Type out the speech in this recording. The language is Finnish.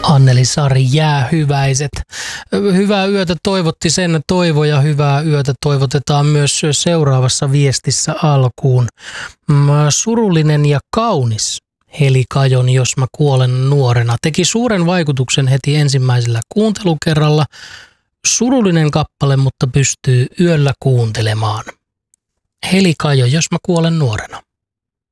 Anneli Sari, Jäähyväiset. Hyvää yötä toivotti sen Toivo ja hyvää yötä toivotetaan myös seuraavassa viestissä alkuun. Surullinen ja kaunis Heli Kajon Jos mä kuolen nuorena teki suuren vaikutuksen heti ensimmäisellä kuuntelukerralla. Surullinen kappale, mutta pystyy yöllä kuuntelemaan. Heli Kajo Jos mä kuolen nuorena.